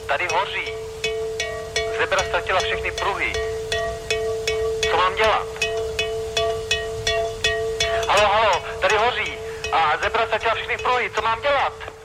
tady hoří. Zebra ztratila všechny pruhy. Co mám dělat? Halo, tady hoří. A zebra ztratila všechny pruhy. Co mám dělat?